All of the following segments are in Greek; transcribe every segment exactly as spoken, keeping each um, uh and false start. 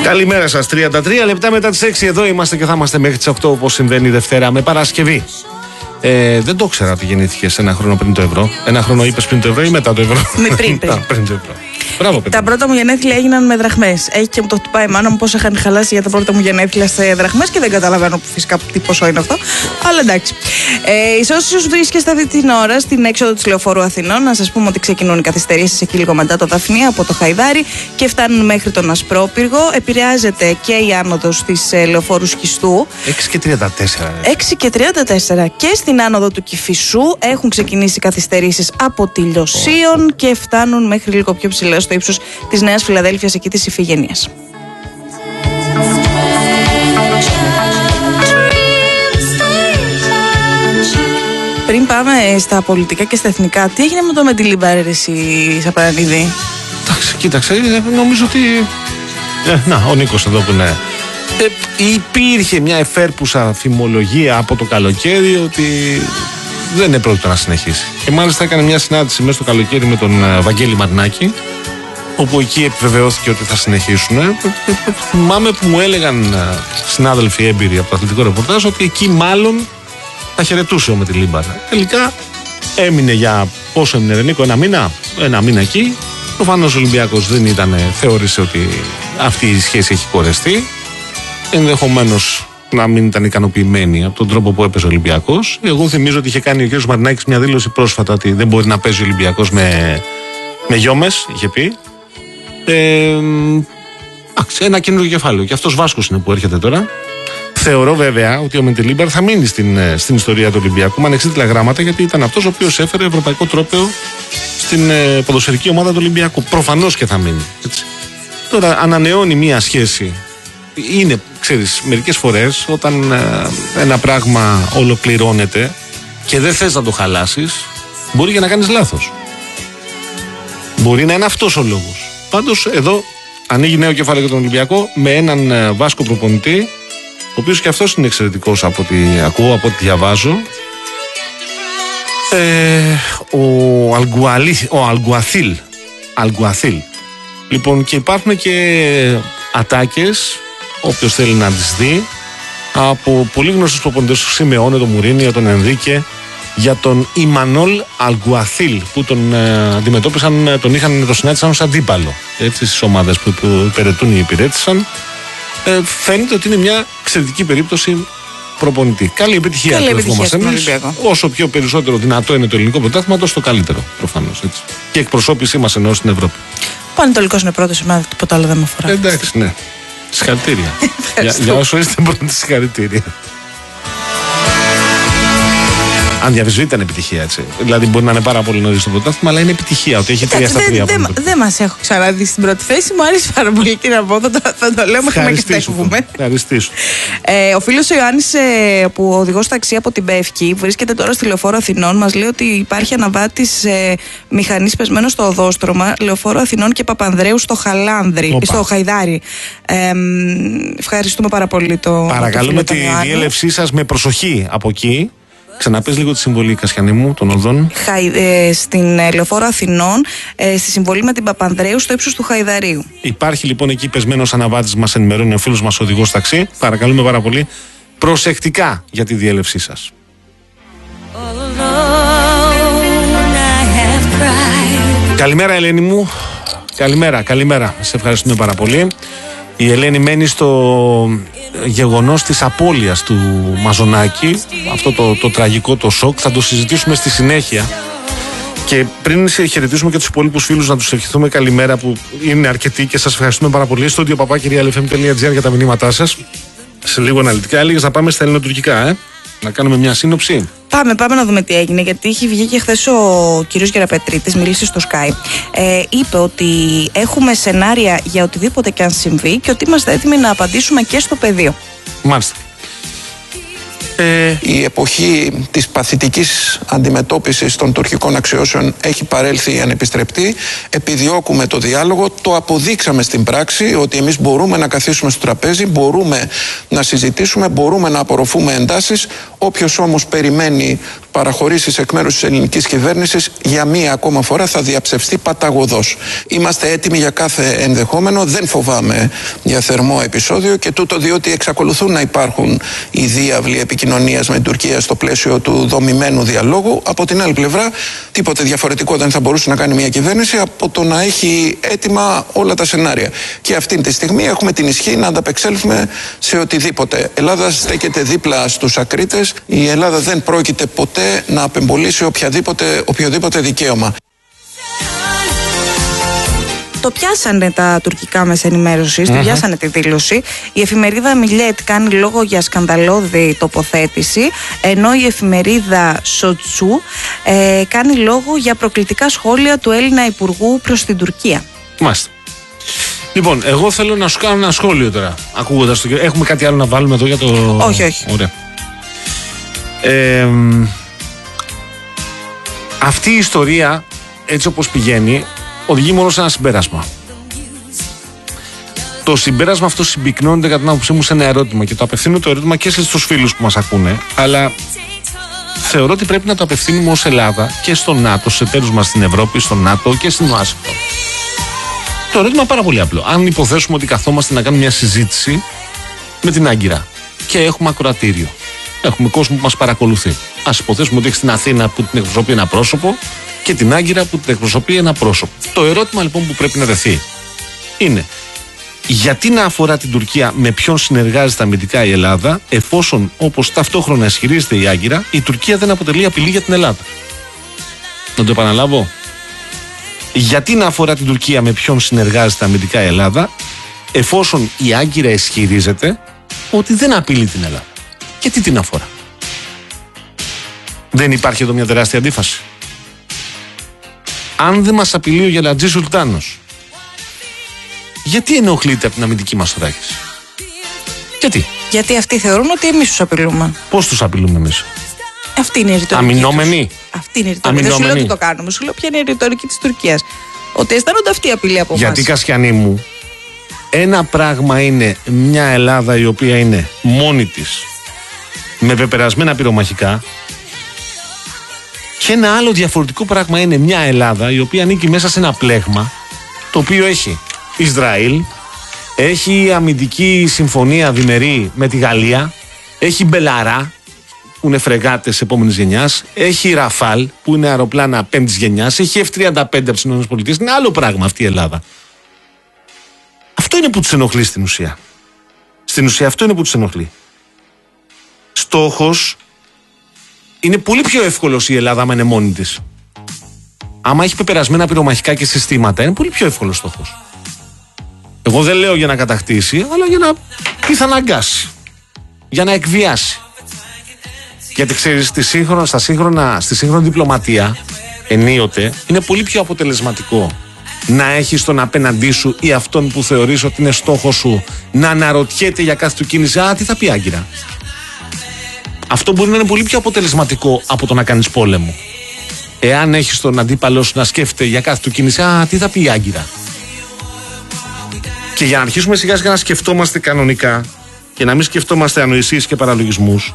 Καλημέρα σας, τριάντα τρία λεπτά μετά τις έξι εδώ είμαστε και θα είμαστε μέχρι τις οκτώ όπως συμβαίνει Δευτέρα με Παρασκευή. Ε, δεν το ήξερα ότι γεννήθηκες ένα χρόνο πριν το ευρώ. Ένα χρόνο είπες πριν το ευρώ ή μετά το ευρώ? Με πριν, πριν. πριν το ευρώ. Μπράβο, τα πρώτα μου γενέθλια έγιναν με δραχμές. Έχει και μου το χτυπάει η μάνα μου πώς είχαν χαλάσει για τα πρώτα μου γενέθλια σε δραχμές και δεν καταλαβαίνω φυσικά τι ποσό είναι αυτό. Αλλά εντάξει. Ε, σε όσους βρίσκεστε αυτή την ώρα στην έξοδο της Λεωφόρου Αθηνών, να σας πούμε ότι ξεκινούν οι καθυστερήσεις εκεί λίγο μετά το Δαφνία από το Χαϊδάρι και φτάνουν μέχρι τον Ασπρόπυργο. Επηρεάζεται και η άνοδος της ε, Λεωφόρου Σχιστού. έξι και τριάντα τέσσερα. έξι και τριάντα τέσσερα. Και στην άνοδο του Κηφισού έχουν ξεκινήσει καθυστερήσεις από τη Λιωσίων oh. και φτάνουν μέχρι λίγο πιο ψηλά στο ύψος της Νέας Φιλαδέλφειας, εκεί της Ιφηγενείας. Πριν πάμε στα πολιτικά και στα εθνικά, τι έγινε με το Μεντιλίμπαρ, εσύ Σαπαρανίδη? Εντάξει, κοίταξε, νομίζω ότι... Ε, να, ο Νίκος εδώ που είναι... Ε, υπήρχε μια εφέρπουσα φημολογία από το καλοκαίρι ότι δεν είναι πρόκειτο να συνεχίσει. Και μάλιστα έκανε μια συνάντηση μέσα στο καλοκαίρι με τον Βαγγέλη Μαρινάκη, όπου εκεί επιβεβαιώθηκε ότι θα συνεχίσουν. Θυμάμαι που μου έλεγαν συνάδελφοι έμπειροι από το αθλητικό ρεπορτάζ ότι εκεί μάλλον θα χαιρετούσε ο Μεντιλίμπαρ. Τελικά έμεινε για πόσο έμεινε, Ρενίκο, ένα μήνα, ένα μήνα εκεί. Προφανώς ο Ολυμπιακός δεν ήταν, θεώρησε ότι αυτή η σχέση έχει κορεστεί. Ενδεχομένως να μην ήταν ικανοποιημένοι από τον τρόπο που έπαιζε ο Ολυμπιακός. Εγώ θυμίζω ότι είχε κάνει ο κ. Μαρινάκης μια δήλωση πρόσφατα ότι δεν μπορεί να παίζει ο Ολυμπιακός με, με γιόμες, είχε πει. Ε, ένα καινούργιο κεφάλαιο. Και αυτός Βάσκος είναι που έρχεται τώρα. Θεωρώ βέβαια ότι ο Μεντιλίμπαρ θα μείνει στην, στην ιστορία του Ολυμπιακού με ανεξίτηλα γράμματα, γιατί ήταν αυτός ο οποίος έφερε ευρωπαϊκό τρόπαιο στην ε, ποδοσφαιρική ομάδα του Ολυμπιακού. Προφανώς και θα μείνει. Έτσι. Τώρα ανανεώνει μια σχέση. Είναι, ξέρεις, μερικές φορές όταν ε, ένα πράγμα ολοκληρώνεται και δεν θες να το χαλάσεις, μπορεί και να κάνεις λάθος. Μπορεί να είναι αυτός ο λόγος. Πάντως εδώ ανοίγει νέο κεφάλαιο για τον Ολυμπιακό με έναν ε, Βάσκο προπονητή, ο οποίος και αυτός είναι εξαιρετικός από ό,τι ακούω, από ό,τι διαβάζω. Ε, ο, Αλγκουαλί, ο Αλγκουαθίλ. Αλγκουαθίλ. Λοιπόν, και υπάρχουν και ατάκες, όποιος θέλει να τις δει, από πολύ γνωστούς προπονητές, του Σιμεώνε, τον Μουρίνιο, τον Ενρίκε, για τον Ιμανόλ Αλγκουαθίλ, που τον ε, αντιμετώπισαν, τον είχαν, τον συνάντησαν ως αντίπαλο, έτσι, στις ομάδες που, που υπηρετούν ή υπηρέτησαν. Ε, φαίνεται ότι είναι μια εξαιρετική περίπτωση προπονητή. Καλή επιτυχία. Καλή επιτυχία στον Ολυμπιακό. Όσο πιο περισσότερο δυνατό είναι το ελληνικό πρωτάθλημα, τόσο το καλύτερο, προφανώς. Έτσι. Και εκπροσώπησή μας εννοώ στην Ευρώπη. Ο Πανετολικός είναι πρώτος, εμένα τίποτα άλλο δεν με αφορά. Εντάξει, ναι. Συγχαρητήρια. για, για όσο είστε πρώτοι, συγχαρητήρια. Αν διαβιζεί ήταν επιτυχία, έτσι. Δηλαδή μπορεί να είναι πάρα πολύ νωρίς στο πρωτάθλημα, αλλά είναι επιτυχία ότι έχει τρία στα τρία. Δεν δε, δε μας έχω ξαναδεί στην πρώτη θέση. Μου άρεσε πάρα πολύ, τι να πω. Θα το, θα το λέω μέχρι να ξεφεύγουμε. Ευχαριστήσω. Ε, ο φίλος ο Ιωάννης, ε, που οδηγός ταξί από την Πεύκη, βρίσκεται τώρα στη Λεωφόρο Αθηνών. Μας λέει ότι υπάρχει αναβάτης ε, μηχανής πεσμένο στο οδόστρωμα Λεωφόρο Αθηνών και Παπανδρέου στο Χαλάνδρι, Οπα. στο Χαϊδάρι. Ε, ευχαριστούμε πάρα πολύ το. Παρακαλούμε τη διέλευσή σας με προσοχή από εκεί. Ξαναπες λίγο τη συμβολή, Κασιανή μου, των οδών. Χαϊ, ε, στην ε, Λεωφόρο Αθηνών, ε, στη συμβολή με την Παπανδρέου στο ύψος του Χαϊδαρίου. Υπάρχει λοιπόν εκεί πεσμένος αναβάτης, μας ενημερώνει ο φίλος μας οδηγός ταξί. Παρακαλούμε πάρα πολύ προσεκτικά για τη διέλευσή σας. Καλημέρα, Ελένη μου. Καλημέρα, καλημέρα. Σε ευχαριστούμε πάρα πολύ. Η Ελένη μένει στο γεγονός της απώλειας του Μαζονάκη, αυτό το, το τραγικό, το σοκ. Θα το συζητήσουμε στη συνέχεια. Και πριν χαιρετήσουμε και τους υπόλοιπους φίλους, να τους ευχηθούμε καλημέρα, που είναι αρκετοί και σας ευχαριστούμε πάρα πολύ. Στο studio παπάκι ελ εφ εμ τελεία τζι άρ για τα μηνύματά σας. Σε λίγο αναλυτικά. Έλεγες να πάμε στα ελληνοτουρκικά, ε? Να κάνουμε μια σύνοψη. Πάμε, πάμε να δούμε τι έγινε, γιατί είχε βγει και χθες ο κύριος Γεραπετρίτης, μίλησε στο Sky. Ε, είπε ότι έχουμε σενάρια για οτιδήποτε και αν συμβεί και ότι είμαστε έτοιμοι να απαντήσουμε και στο πεδίο. Μάλιστα. Ε... Η εποχή της παθητικής αντιμετώπισης των τουρκικών αξιώσεων έχει παρέλθει ανεπιστρεπτή. Επιδιώκουμε το διάλογο, το αποδείξαμε στην πράξη ότι εμείς μπορούμε να καθίσουμε στο τραπέζι, μπορούμε να συζητήσουμε, μπορούμε να απορροφούμε εντάσεις. Όποιος όμως περιμένει παραχωρήσεις εκ μέρους της ελληνικής κυβέρνησης για μία ακόμα φορά θα διαψευστεί παταγωδώς. Είμαστε έτοιμοι για κάθε ενδεχόμενο, δεν φοβάμαι για θερμό επεισόδιο, και τούτο διότι εξακολουθούν να υπάρχουν οι διάβλοι επικοινωνίας με την Τουρκία στο πλαίσιο του δομημένου διαλόγου. Από την άλλη πλευρά, τίποτε διαφορετικό δεν θα μπορούσε να κάνει μια κυβέρνηση από το να έχει έτοιμα όλα τα σενάρια. Και αυτή τη στιγμή έχουμε την ισχύ να ανταπεξέλθουμε σε οτιδήποτε. Η Ελλάδα στέκεται δίπλα στους ακρίτες. Η Ελλάδα δεν πρόκειται ποτέ να απεμπολίσει οποιαδήποτε, οποιοδήποτε δικαίωμα. Το πιάσανε τα τουρκικά μέσα ενημέρωσης, mm-hmm. το πιάσανε τη δήλωση. Η εφημερίδα Μιλέτ κάνει λόγο για σκανδαλώδη τοποθέτηση, ενώ η εφημερίδα Σοτσού ε, κάνει λόγο για προκλητικά σχόλια του Έλληνα Υπουργού προς την Τουρκία. Μάλιστα. Λοιπόν, εγώ θέλω να σου κάνω ένα σχόλιο τώρα, ακούγοντας το. Έχουμε κάτι άλλο να βάλουμε εδώ για το. Όχι, όχι. Ωραία. Ε, αυτή η ιστορία, έτσι όπως πηγαίνει, οδηγεί μόνο σε ένα συμπέρασμα. Το συμπέρασμα αυτό συμπυκνώνεται κατά την άποψή μου σε ένα ερώτημα, και το απευθύνω το ερώτημα και στους φίλους που μας ακούνε, αλλά θεωρώ ότι πρέπει να το απευθύνουμε ως Ελλάδα και στο ΝΑΤΟ, στους εταίρους μας στην Ευρώπη, στο ΝΑΤΟ και στην Ουάσιγκτον. Το ερώτημα είναι πάρα πολύ απλό. Αν υποθέσουμε ότι καθόμαστε να κάνουμε μια συζήτηση με την Άγκυρα και έχουμε ακροατήριο, έχουμε κόσμο που μας παρακολουθεί. Ας υποθέσουμε ότι έχει στην Αθήνα που την εκπροσωπεί ένα πρόσωπο και την Άγκυρα που την εκπροσωπεί ένα πρόσωπο. Το ερώτημα λοιπόν που πρέπει να τεθεί είναι, γιατί να αφορά την Τουρκία με ποιον συνεργάζεται αμυντικά η Ελλάδα, εφόσον, όπως ταυτόχρονα ισχυρίζεται η Άγκυρα, η Τουρκία δεν αποτελεί απειλή για την Ελλάδα? Να το επαναλάβω. Γιατί να αφορά την Τουρκία με ποιον συνεργάζεται αμυντικά η Ελλάδα, εφόσον η Άγκυρα ισχυρίζεται ότι δεν απειλεί την Ελλάδα? Και τι την αφορά? Δεν υπάρχει εδώ μια τεράστια αντίφαση? Αν δεν μας απειλεί ο Γελατζής Σουλτάνος, γιατί ενοχλείται από την αμυντική μας θωράκιση? Γιατί? Γιατί αυτοί θεωρούν ότι εμείς τους απειλούμε. Πώς τους απειλούμε εμείς? Αυτή είναι η ρητορική. Αμυνόμενοι. Αυτή είναι η ρητορική. Δεν σου λέω ότι το κάνουμε. Σου λέω ποια είναι η ρητορική της Τουρκίας. Ότι αισθάνονται αυτή η απειλή από εμάς. Γιατί, Κασιανή μου, ένα πράγμα είναι μια Ελλάδα η οποία είναι μόνη της, με πεπερασμένα πυρομαχικά, και ένα άλλο διαφορετικό πράγμα είναι μια Ελλάδα η οποία ανήκει μέσα σε ένα πλέγμα το οποίο έχει Ισραήλ, έχει αμυντική συμφωνία διμερή με τη Γαλλία, έχει Μπελαρά που είναι φρεγάτες επόμενης γενιάς, έχει Ραφάλ που είναι αεροπλάνα πέμπτης γενιάς, έχει εφ τριάντα πέντε από τις ΗΠΑ. Είναι άλλο πράγμα αυτή η Ελλάδα. Αυτό είναι που τους ενοχλεί στην ουσία. Στην ουσία αυτό είναι που τους ενοχλεί. Στόχος είναι πολύ πιο εύκολος η Ελλάδα άμα είναι μόνη της. Άμα έχει πεπερασμένα πυρομαχικά και συστήματα, είναι πολύ πιο εύκολος στόχος. Εγώ δεν λέω για να κατακτήσει, αλλά για να πιθαναγκάσει, για να εκβιάσει. Γιατί ξέρεις, στη, σύγχρονα, στα σύγχρονα, στη σύγχρονη διπλωματία, ενίοτε, είναι πολύ πιο αποτελεσματικό να έχεις τον απέναντί σου ή αυτόν που θεωρείς ότι είναι στόχος σου να αναρωτιέται για κάθε του κίνηση. Α, τι θα πει η Άγκυρα? Αυτό μπορεί να είναι πολύ πιο αποτελεσματικό από το να κάνεις πόλεμο. Εάν έχεις τον αντίπαλό σου να σκέφτεται για κάθε του κίνηση, α, τι θα πει η Άγκυρα? Και για να αρχίσουμε σιγά σιγά να σκεφτόμαστε κανονικά και να μην σκεφτόμαστε ανοησίες και παραλογισμούς,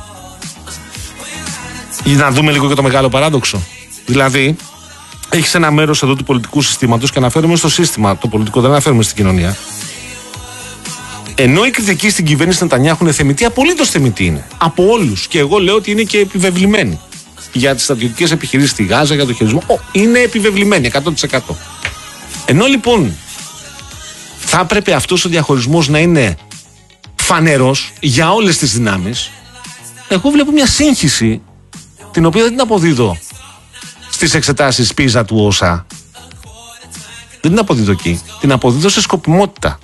για να δούμε λίγο και το μεγάλο παράδοξο. Δηλαδή, έχεις ένα μέρος εδώ του πολιτικού συστήματος, και αναφέρομαι στο σύστημα το πολιτικό, δεν αναφέρομαι στην κοινωνία. Ενώ η κριτική στην κυβέρνηση Νετανιάχου είναι θεμιτή, απολύτως θεμιτή είναι. Από όλους. Και εγώ λέω ότι είναι και επιβεβλημένη. Για τις στρατιωτικές επιχειρήσεις στη Γάζα, για το χειρισμό. Ο, είναι επιβεβλημένη εκατό τοις εκατό. Ενώ λοιπόν θα έπρεπε αυτός ο διαχωρισμός να είναι φανερός για όλες τις δυνάμεις, εγώ βλέπω μια σύγχυση, την οποία δεν την αποδίδω στις εξετάσεις πίζα του ΩΣΑ. Δεν την αποδίδω εκεί. Την αποδίδω σε σκοπιμότητα.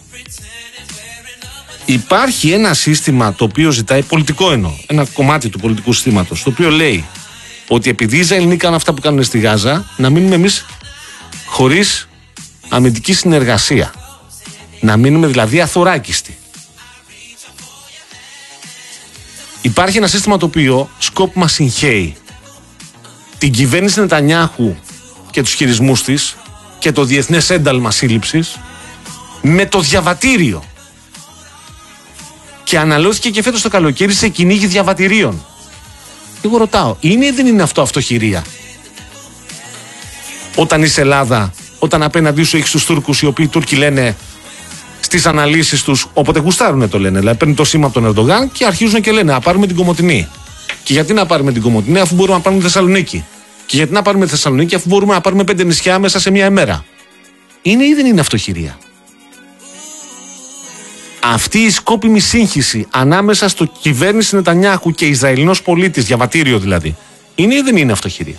Υπάρχει ένα σύστημα το οποίο ζητάει, πολιτικό εννοώ, ένα κομμάτι του πολιτικού συστήματος, το οποίο λέει ότι επειδή οι Ισραηλοί κάνουν αυτά που κάνουν στη Γάζα, να μείνουμε εμείς χωρίς αμυντική συνεργασία. Να μείνουμε δηλαδή αθωράκιστοι. Υπάρχει ένα σύστημα το οποίο σκόπιμα συγχέει την κυβέρνηση Νετανιάχου και τους χειρισμούς της και το διεθνές ένταλμα σύλληψης με το διαβατήριο. Και αναλώθηκε και φέτος το καλοκαίρι σε κυνήγι διαβατηρίων. Εγώ ρωτάω, είναι ή δεν είναι αυτό αυτοχειρία? Όταν είσαι Ελλάδα, όταν απέναντί σου έχεις τους Τούρκους, οι οποίοι οι Τούρκοι λένε στις αναλύσεις τους, όποτε γουστάρουνε το λένε, δηλαδή παίρνουν το σήμα από τον Ερντογάν και αρχίζουν και λένε: να πάρουμε την Κομοτηνή. Και γιατί να πάρουμε την Κομοτηνή, αφού μπορούμε να πάρουμε τη Θεσσαλονίκη? Και γιατί να πάρουμε τη Θεσσαλονίκη, αφού μπορούμε να πάρουμε πέντε νησιά μέσα σε μία ημέρα? Είναι ή δεν είναι αυτοχειρία? Αυτή η σκόπιμη σύγχυση ανάμεσα στο κυβέρνηση Νετανιάχου και Ισραηλινός πολίτης, διαβατήριο δηλαδή, είναι ή δεν είναι αυτοχειρία?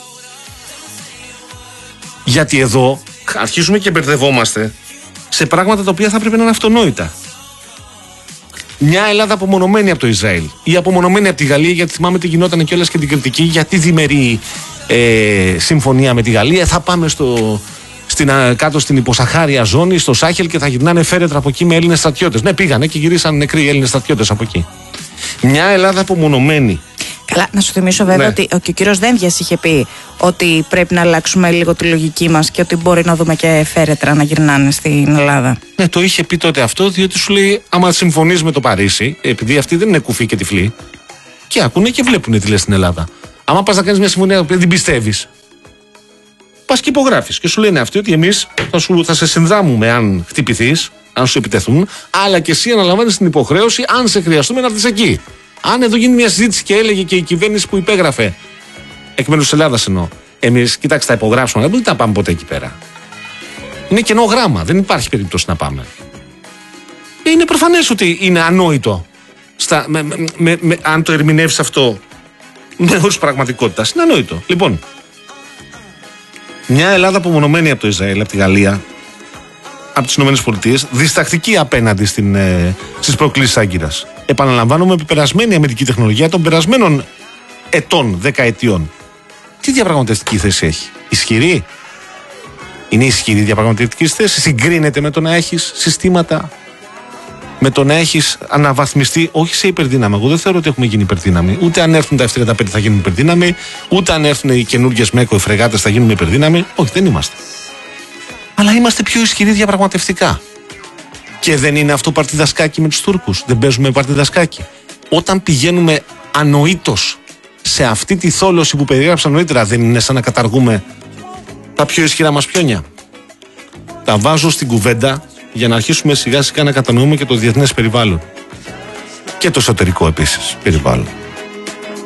Γιατί εδώ αρχίζουμε και μπερδευόμαστε σε πράγματα τα οποία θα πρέπει να είναι αυτονόητα. Μια Ελλάδα απομονωμένη από το Ισραήλ ή απομονωμένη από τη Γαλλία, γιατί θυμάμαι τι γινόταν κιόλας και την κριτική, γιατί διμερή ε, συμφωνία με τη Γαλλία, θα πάμε στο, στην, κάτω στην υποσαχάρια ζώνη, στο Σάχελ, και θα γυρνάνε φέρετρα από εκεί με Έλληνες στρατιώτες. Ναι, πήγανε και γυρίσαν νεκροί Έλληνες στρατιώτες από εκεί. Μια Ελλάδα απομονωμένη. Καλά, να σου θυμίσω βέβαια, ναι, ότι ο, και ο κύριος Δένδιας είχε πει ότι πρέπει να αλλάξουμε λίγο τη λογική μας και ότι μπορεί να δούμε και φέρετρα να γυρνάνε στην Ελλάδα. Ναι, το είχε πει τότε αυτό, διότι σου λέει: άμα συμφωνείς με το Παρίσι, επειδή αυτοί δεν είναι κουφοί και τυφλοί, και ακούνε και βλέπουν τι λες στην Ελλάδα. Άμα πας να κάνεις μια συμφωνία που δεν πιστεύεις, πας και υπογράφεις. Και σου λένε αυτοί ότι εμείς θα, σου, θα σε συνδράμουμε αν χτυπηθείς, αν σου επιτεθούν, αλλά και εσύ αναλαμβάνεις την υποχρέωση, αν σε χρειαστούμε, να έρθεις εκεί. Αν εδώ γίνει μια συζήτηση και έλεγε και η κυβέρνηση που υπέγραφε, εκ μέρους της Ελλάδας εννοώ, εμείς, κοιτάξτε, θα υπογράψουμε, δεν μπορείτε να πάμε ποτέ εκεί πέρα. Είναι κενό γράμμα, δεν υπάρχει περίπτωση να πάμε. Είναι προφανές ότι είναι ανόητο. Στα, με, με, με, με, αν το ερμηνεύεις αυτό με όρους πραγματικότητας, είναι ανόητο. Λοιπόν, μια Ελλάδα απομονωμένη από το Ισραήλ, από τη Γαλλία, από τις ΗΠΑ, διστακτική απέναντι στην, ε, στις προκλήσεις Άγκυρας. Επαναλαμβάνομαι, περασμένη αμυντική τεχνολογία των περασμένων ετών, δεκαετιών. Τι διαπραγματευτική θέση έχει? Ισχυρή? Είναι ισχυρή διαπραγματευτική θέση? Συγκρίνεται με το να έχεις συστήματα, με το να έχεις αναβαθμιστεί, όχι σε υπερδύναμη? Εγώ δεν θεωρώ ότι έχουμε γίνει υπερδύναμη. Ούτε αν έρθουν τα εφ τριάντα πέντε θα γίνουμε υπερδύναμη, ούτε αν έρθουν οι καινούργιες ΜΕΚΟ, οι φρεγάτες, θα γίνουμε υπερδύναμη. Όχι, δεν είμαστε. Αλλά είμαστε πιο ισχυροί διαπραγματευτικά. Και δεν είναι αυτό παρτιδασκάκι με τους Τούρκους? Δεν παίζουμε παρτιδασκάκι? Όταν πηγαίνουμε ανοήτως σε αυτή τη θόλωση που περιγράψα νωρίτερα, δεν είναι σαν να καταργούμε τα πιο ισχυρά μας πιόνια? Τα βάζω στην κουβέντα για να αρχίσουμε σιγά σιγά να κατανοούμε και το διεθνές περιβάλλον. Και το εσωτερικό επίσης περιβάλλον.